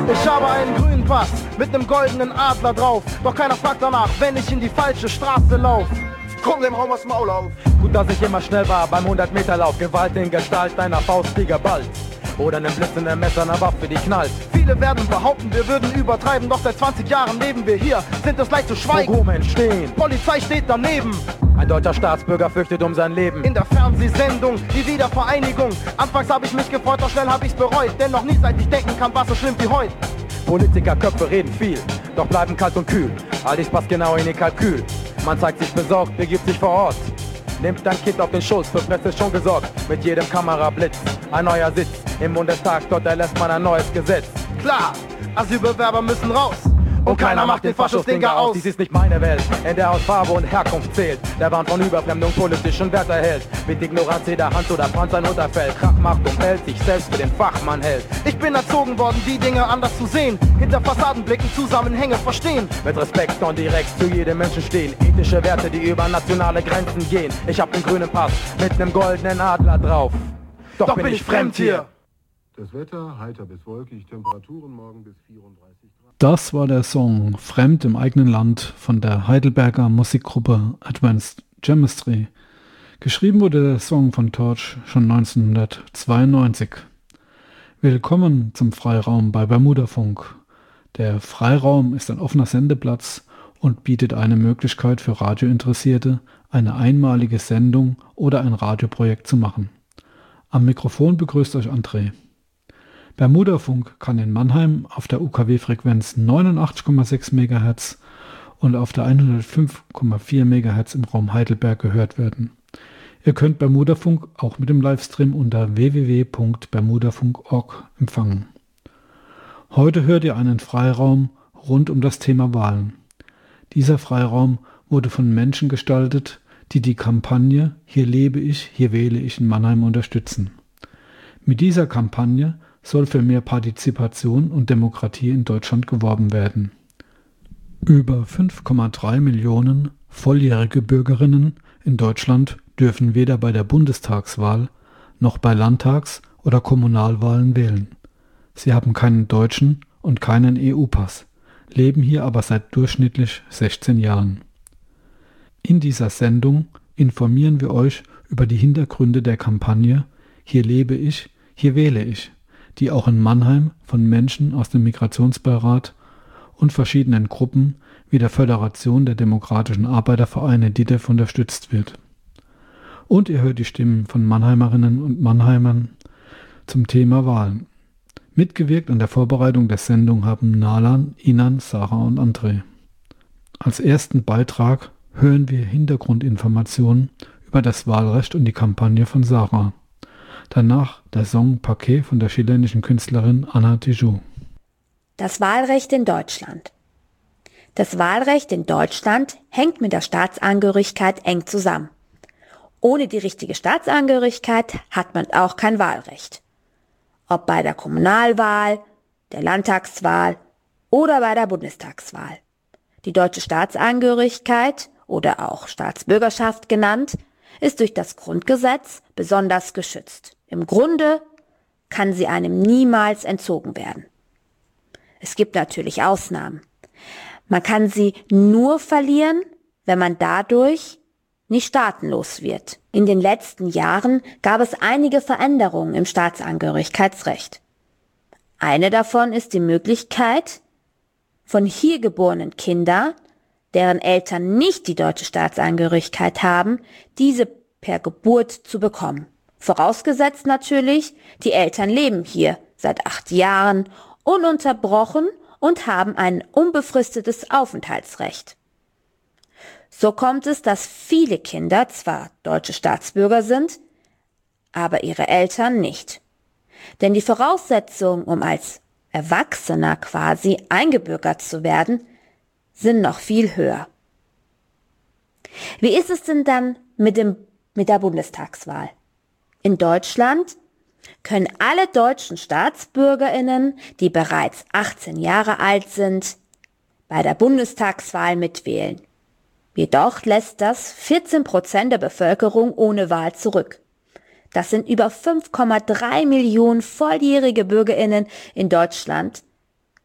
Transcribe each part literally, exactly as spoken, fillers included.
Ich habe einen grünen Pass mit nem goldenen Adler drauf. Doch keiner fragt danach, wenn ich in die falsche Straße lauf. Komm dem Raum aus Maul auf. Gut, dass ich immer schnell war beim hundert Meter Lauf. Gewalt in Gestalt einer Faust, die geballt. Oder nem blitzenden Messer, einer Waffe, die knallt. Viele werden behaupten, wir würden übertreiben. Doch seit zwanzig Jahren leben wir hier, sind es leicht zu schweigen. Pogrom entstehen, Polizei steht daneben. Ein deutscher Staatsbürger fürchtet um sein Leben. In der Fernsehsendung, die Wiedervereinigung. Anfangs hab ich mich gefreut, doch schnell hab ich's bereut. Denn noch nie seit ich denken kann, was so schlimm wie heute. Politikerköpfe reden viel, doch bleiben kalt und kühl. All dies passt genau in ihr Kalkül. Man zeigt sich besorgt, begibt sich vor Ort. Nimmt dein Kind auf den Schoß, für Presse ist schon gesorgt. Mit jedem Kamerablitz, ein neuer Sitz. Im Bundestag, dort erlässt man ein neues Gesetz. Klar, Asylbewerber müssen raus. Und keiner macht den Faschos-Dinger aus. Dies ist nicht meine Welt, in der Hautfarbe und Herkunft zählt. Der Wahn von Überfremdung politischen Wert erhält. Mit Ignoranz jeder Hand oder Franz ein Unterfeld. Krach macht und hält, sich selbst für den Fachmann hält. Ich bin erzogen worden, die Dinge anders zu sehen. Hinter Fassaden blicken, Zusammenhänge verstehen. Mit Respekt und direkt zu jedem Menschen stehen. Ethische Werte, die über nationale Grenzen gehen. Ich hab den grünen Pass mit nem goldenen Adler drauf. Doch, Doch bin ich fremd hier. Das Wetter heiter bis wolkig, Temperaturen morgen bis vierunddreißig Grad. Das war der Song Fremd im eigenen Land von der Heidelberger Musikgruppe Advanced Chemistry. Geschrieben wurde der Song von Torch schon neunzehnhundertzweiundneunzig. Willkommen zum Freiraum bei Bermudafunk. Der Freiraum ist ein offener Sendeplatz und bietet eine Möglichkeit für Radiointeressierte, eine einmalige Sendung oder ein Radioprojekt zu machen. Am Mikrofon begrüßt euch André. Bermudafunk kann in Mannheim auf der U K W-Frequenz neunundachtzig Komma sechs Megahertz und auf der hundertfünf Komma vier Megahertz im Raum Heidelberg gehört werden. Ihr könnt Bermudafunk auch mit dem Livestream unter w w w punkt bermudafunk punkt org empfangen. Heute hört ihr einen Freiraum rund um das Thema Wahlen. Dieser Freiraum wurde von Menschen gestaltet, die die Kampagne Hier lebe ich, hier wähle ich in Mannheim unterstützen. Mit dieser Kampagne soll für mehr Partizipation und Demokratie in Deutschland geworben werden. Über fünf Komma drei Millionen volljährige Bürgerinnen in Deutschland dürfen weder bei der Bundestagswahl noch bei Landtags- oder Kommunalwahlen wählen. Sie haben keinen deutschen und keinen E U-Pass, leben hier aber seit durchschnittlich sechzehn Jahren. In dieser Sendung informieren wir euch über die Hintergründe der Kampagne Hier lebe ich, hier wähle ich, die auch in Mannheim von Menschen aus dem Migrationsbeirat und verschiedenen Gruppen wie der Föderation der Demokratischen Arbeitervereine D I T E F unterstützt wird. Und ihr hört die Stimmen von Mannheimerinnen und Mannheimern zum Thema Wahlen. Mitgewirkt an der Vorbereitung der Sendung haben Nalan, Inan, Sarah und André. Als ersten Beitrag hören wir Hintergrundinformationen über das Wahlrecht und die Kampagne von Sarah. Danach der Song Paquet von der chilenischen Künstlerin Ana Tijoux. Das Wahlrecht in Deutschland. Das Wahlrecht in Deutschland hängt mit der Staatsangehörigkeit eng zusammen. Ohne die richtige Staatsangehörigkeit hat man auch kein Wahlrecht. Ob bei der Kommunalwahl, der Landtagswahl oder bei der Bundestagswahl. Die deutsche Staatsangehörigkeit oder auch Staatsbürgerschaft genannt, ist durch das Grundgesetz besonders geschützt. Im Grunde kann sie einem niemals entzogen werden. Es gibt natürlich Ausnahmen. Man kann sie nur verlieren, wenn man dadurch nicht staatenlos wird. In den letzten Jahren gab es einige Veränderungen im Staatsangehörigkeitsrecht. Eine davon ist die Möglichkeit, von hier geborenen Kindern, deren Eltern nicht die deutsche Staatsangehörigkeit haben, diese per Geburt zu bekommen. Vorausgesetzt natürlich, die Eltern leben hier seit acht Jahren ununterbrochen und haben ein unbefristetes Aufenthaltsrecht. So kommt es, dass viele Kinder zwar deutsche Staatsbürger sind, aber ihre Eltern nicht. Denn die Voraussetzungen, um als Erwachsener quasi eingebürgert zu werden, sind noch viel höher. Wie ist es denn dann mit dem, mit der Bundestagswahl? In Deutschland können alle deutschen StaatsbürgerInnen, die bereits achtzehn Jahre alt sind, bei der Bundestagswahl mitwählen. Jedoch lässt das vierzehn Prozent der Bevölkerung ohne Wahl zurück. Das sind über fünf Komma drei Millionen volljährige BürgerInnen in Deutschland,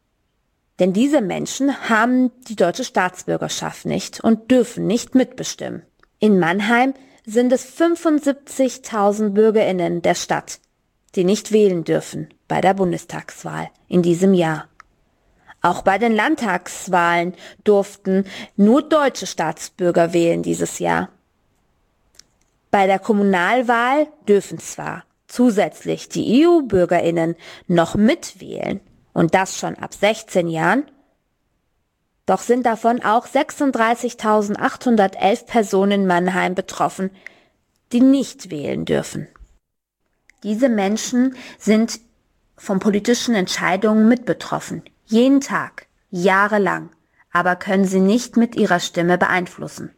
Denn diese Menschen haben die deutsche Staatsbürgerschaft nicht und dürfen nicht mitbestimmen. In Mannheim sind es fünfundsiebzigtausend BürgerInnen der Stadt, die nicht wählen dürfen bei der Bundestagswahl in diesem Jahr. Auch bei den Landtagswahlen durften nur deutsche Staatsbürger wählen dieses Jahr. Bei der Kommunalwahl dürfen zwar zusätzlich die E U-BürgerInnen noch mitwählen, und das schon ab sechzehn Jahren, doch sind davon auch sechsunddreißigtausendachthundertelf Personen in Mannheim betroffen, die nicht wählen dürfen. Diese Menschen sind von politischen Entscheidungen mit betroffen, jeden Tag, jahrelang, aber können sie nicht mit ihrer Stimme beeinflussen.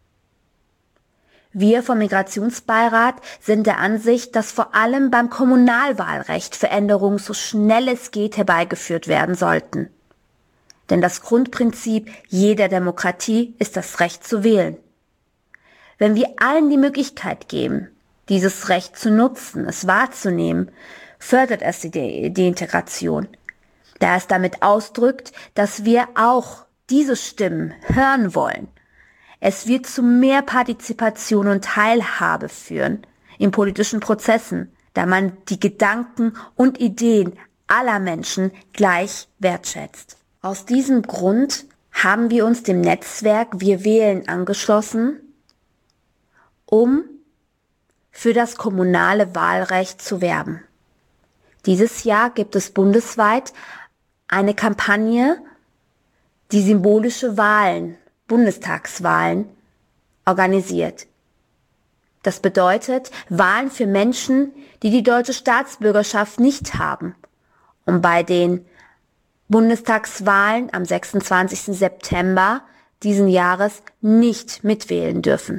Wir vom Migrationsbeirat sind der Ansicht, dass vor allem beim Kommunalwahlrecht Veränderungen so schnell es geht herbeigeführt werden sollten. Denn das Grundprinzip jeder Demokratie ist das Recht zu wählen. Wenn wir allen die Möglichkeit geben, dieses Recht zu nutzen, es wahrzunehmen, fördert es die, die Integration, da es damit ausdrückt, dass wir auch diese Stimmen hören wollen. Es wird zu mehr Partizipation und Teilhabe führen in politischen Prozessen, da man die Gedanken und Ideen aller Menschen gleich wertschätzt. Aus diesem Grund haben wir uns dem Netzwerk Wir wählen angeschlossen, um für das kommunale Wahlrecht zu werben. Dieses Jahr gibt es bundesweit eine Kampagne, die symbolische Wahlen, Bundestagswahlen, organisiert. Das bedeutet Wahlen für Menschen, die die deutsche Staatsbürgerschaft nicht haben und bei den Bundestagswahlen am sechsundzwanzigsten September diesen Jahres nicht mitwählen dürfen.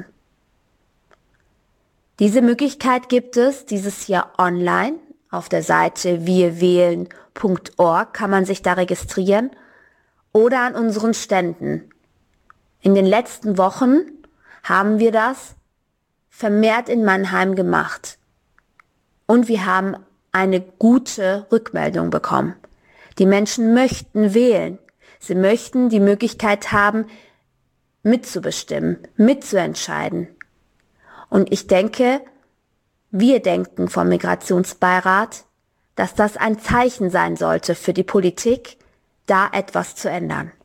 Diese Möglichkeit gibt es dieses Jahr online. Auf der Seite wir wählen punkt org kann man sich da registrieren oder an unseren Ständen. In den letzten Wochen haben wir das vermehrt in Mannheim gemacht. Und wir haben eine gute Rückmeldung bekommen. Die Menschen möchten wählen. Sie möchten die Möglichkeit haben, mitzubestimmen, mitzuentscheiden. Und ich denke, wir denken vom Migrationsbeirat, dass das ein Zeichen sein sollte für die Politik, da etwas zu ändern.